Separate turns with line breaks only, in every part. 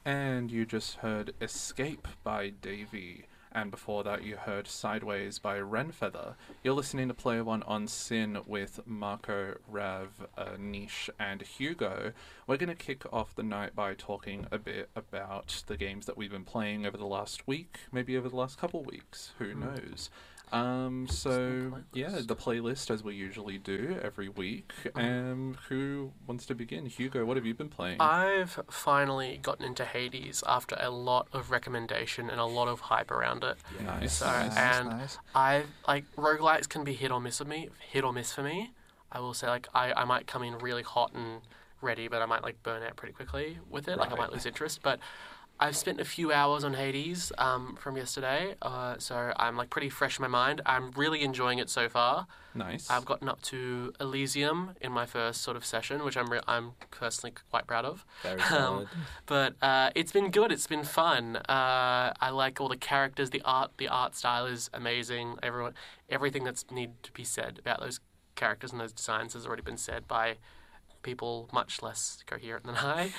And you just heard Escape by Davey. And before that, you heard Sideways by Renfeather. You're listening to Player One on Sin with Marco, Rav, Nish, and Hugo. We're going to kick off the night by talking a bit about the games that we've been playing over the last week, maybe over the last couple weeks. Who knows? The playlist as we usually do every week. Who wants to begin? Hugo, what have you been playing?
I've finally gotten into Hades after a lot of recommendation and a lot of hype around it.
Yeah. Nice.
Nice. I roguelikes can be hit or miss for me. I will say I might come in really hot and ready, but I might burn out pretty quickly with it.
Right.
I might lose interest, but I've spent a few hours on Hades from yesterday, so I'm pretty fresh in my mind. I'm really enjoying it so far.
Nice.
I've gotten up to Elysium in my first sort of session, which I'm personally quite proud of.
Very solid.
But it's been good. It's been fun. I like all the characters. The art style is amazing. Everything that's need to be said about those characters and those designs has already been said by people much less coherent than I.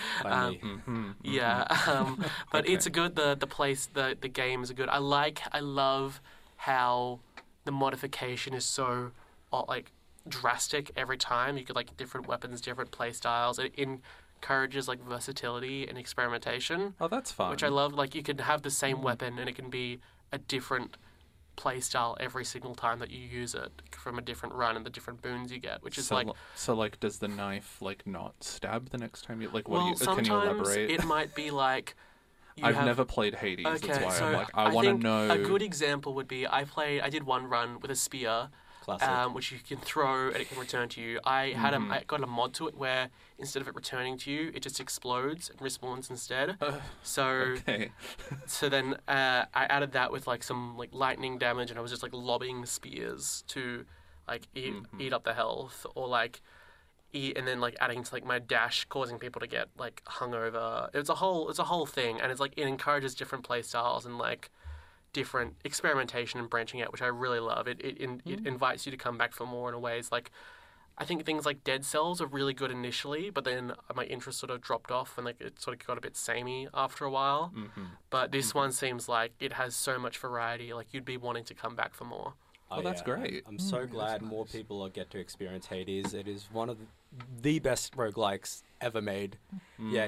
But
Okay.
it's a good. The games are good. I love how the modification is so drastic every time. You get different weapons, different play styles. It encourages versatility and experimentation.
Oh, that's fun.
Which I love. You can have the same weapon and it can be a different play style every single time that you use it from a different run and the different boons you get, which is
does the knife not stab the next time you
well,
can you elaborate?
It might be
I've never played Hades.
Okay,
that's why
so
I want to know.
A good example would be I did one run with a spear, which you can throw and it can return to you. I got a mod to it where instead of it returning to you, it just explodes and respawns instead.
Okay.
So then I added that with some lightning damage, and I was just lobbing spears to eat up the health, or eat, and then adding to my dash, causing people to get hungover. It's a whole thing, and it encourages different play styles and different experimentation and branching out, which I really love. It invites you to come back for more in ways. I think things like Dead Cells are really good initially, but then my interest sort of dropped off and it sort of got a bit samey after a while. But this one seems like it has so much variety, you'd be wanting to come back for more.
Oh, that's great.
I'm so glad more people get to experience Hades. It is one of the best roguelikes ever made. Yeah,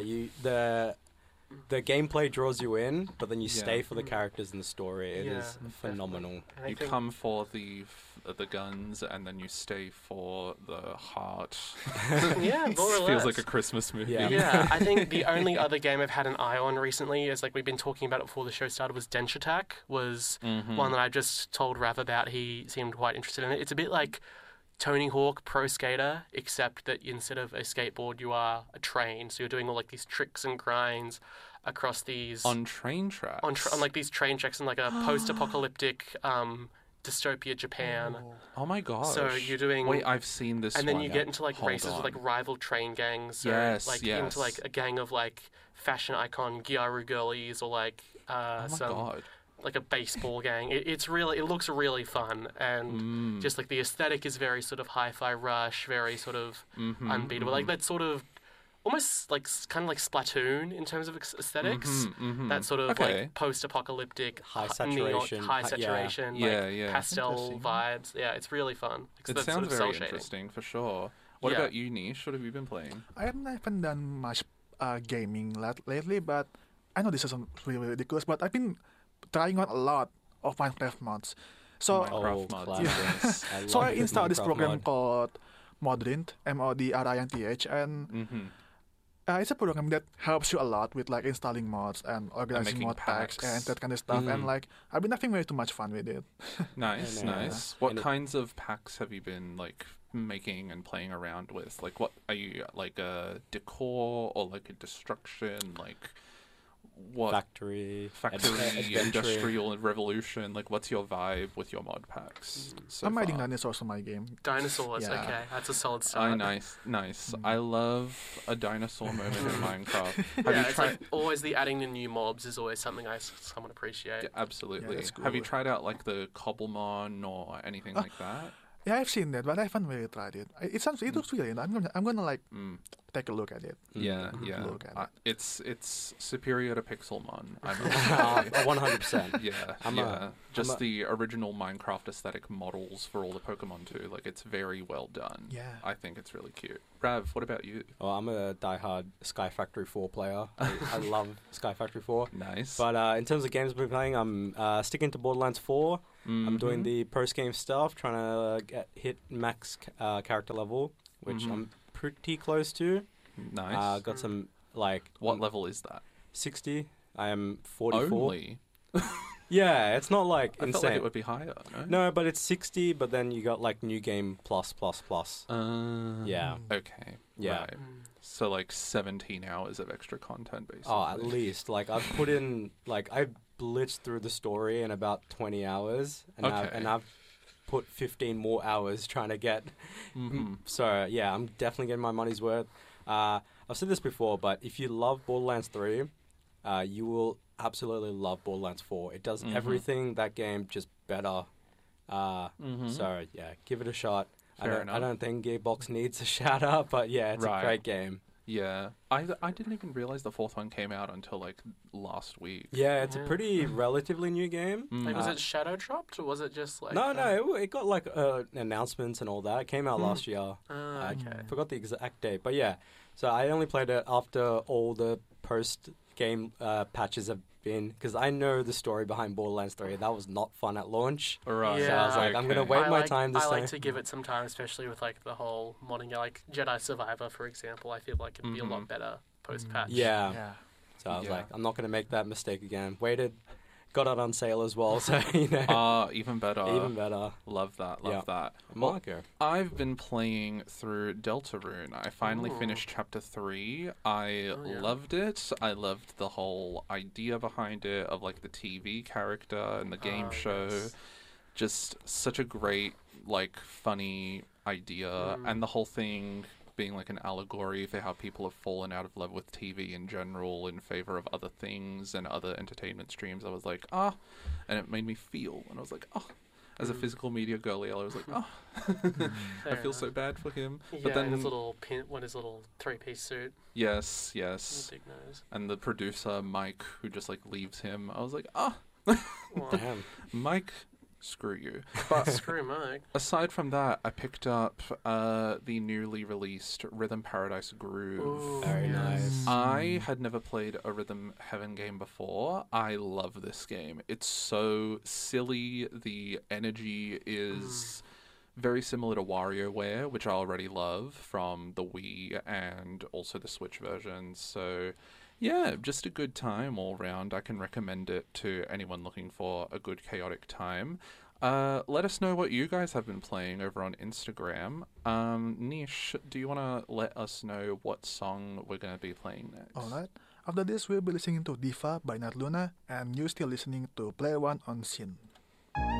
the gameplay draws you in, but then you stay for the characters and the story. It is phenomenal.
You come for the guns, and then you stay for the heart.
Yeah, more or less.
Feels like a Christmas movie.
Yeah, I think the only other game I've had an eye on recently is we've been talking about it before the show started, was Dench Attack, was one that I just told Rav about. He seemed quite interested in it. It's a bit like Tony Hawk Pro Skater, except that instead of a skateboard, you are a train. So you're doing all these tricks and grinds across these
on train tracks.
On these train tracks in a post-apocalyptic dystopia Japan.
Oh my gosh!
So you're doing.
Wait, I've seen this.
And then
one.
you get into races
on.
with rival train gangs. So, into a gang of fashion icon Gyaru girlies, or
oh my god.
A baseball gang. It looks really fun, and just the aesthetic is very sort of Hi-Fi Rush, very sort of unbeatable. That sort of almost kind of Splatoon in terms of aesthetics. That sort of post-apocalyptic
high saturation,
pastel vibes. Yeah, it's really fun.
It sounds very interesting for sure. What about you, Nish? What have you been playing?
I haven't done much gaming lately, but I know this is really ridiculous, but I've been trying out a lot of Minecraft mods. So,
So
I installed this program called Modrint, Modrinth, and it's a program that helps you a lot with installing mods and organizing mod packs and that kind of stuff. And I've been having way too much fun with it.
Nice. What kinds of packs have you been making and playing around with? What are you a decor or a destruction? What
factory
industrial revolution? What's your vibe with your mod packs?
I'm adding dinosaurs to my game.
Dinosaurs, okay, that's a solid start.
Nice. I love a dinosaur moment in Minecraft.
Have you tried? Always the adding the new mobs is always something I somewhat appreciate.
Yeah, absolutely.
Yeah, cool.
Have you tried out the Cobblemon or anything like that?
Yeah, I've seen that, but I haven't really tried it. It looks really nice. I'm gonna like take a look at it.
Yeah,
Good
yeah.
look at it.
It's superior to Pixelmon. I mean,
100%.
yeah. Just the original Minecraft aesthetic models for all the Pokemon too. Like, it's very well done.
Yeah.
I think it's really cute. Rav, what about you?
Well, I'm a diehard Sky Factory 4 player. I love Sky Factory 4.
Nice.
But in terms of games I've been playing, I'm sticking to Borderlands 4. I'm doing the post-game stuff, trying to hit max character level, which I'm pretty close to.
Nice.
Got some, like...
What level is that?
60. I am 44.
Only?
Yeah, it's not like
I
insane.
felt like it would be higher, no?
No, but it's 60, but then you got like new game plus. Yeah.
Okay.
Yeah.
Right. So like 17 hours of extra content, basically.
Oh, at least. Like I've put in, like I blitzed through the story in about 20 hours, and
Okay.
I've put 15 more hours trying to get. So yeah, I'm definitely getting my money's worth. I've said this before, but if you love Borderlands 3, you will absolutely love Borderlands 4. It does everything that game just better. So yeah, give it a shot. I don't think Gearbox needs a shout out, but yeah, it's a great game.
Yeah. I didn't even realize the fourth one came out until like last week.
Yeah, it's a pretty relatively new game.
Like, was it shadow dropped, or was it just like?
No, it got like announcements and all that. It came out last year. I
Okay.
forgot the exact date, but yeah. So I only played it after all the post-game patches have been, because I know the story behind Borderlands 3. That was not fun at launch.
Right.
Yeah.
So I was like, I'm gonna wait my time this
I
time.
like to give it some time, especially with like the whole modding, like Jedi Survivor, for example. I feel like it'd be a lot better post-patch.
Yeah.
Yeah.
So I was
Yeah.
like, I'm not gonna make that mistake again. Waited, got it on sale as well. So you know,
Even better.
even better.
Love that.
Yeah.
Love that.
Marco.
I've been playing through Deltarune. I finally
Ooh.
finished chapter 3. I
yeah.
loved it. I loved the whole idea behind it of like the TV character and the game show.
Yes.
Just such a great, like, funny idea. And the whole thing being like an allegory for how people have fallen out of love with TV in general in favor of other things and other entertainment streams. I was like, and it made me feel. And I was like, as a physical media girly, I was like, I feel so bad for him.
Yeah,
But then,
and his little little 3-piece suit.
yes,
Big nose.
and the producer Mike, who just like leaves him. I was like,
Well,
Damn.
Mike, screw you.
but screw Mike.
Aside from that, I picked up the newly released Rhythm Paradise Groove.
Ooh,
Very nice.
I had never played a Rhythm Heaven game before. I love this game. It's so silly. The energy is very similar to WarioWare, which I already love from the Wii and also the Switch version. So, yeah, just a good time all round. I can recommend it to anyone looking for a good chaotic time. Let us know what you guys have been playing over on Instagram. Nish, do you want to let us know what song we're going to be playing next?
Alright. After this, we'll be listening to Diva by Nat Luna, and you're still listening to Player One on Sin.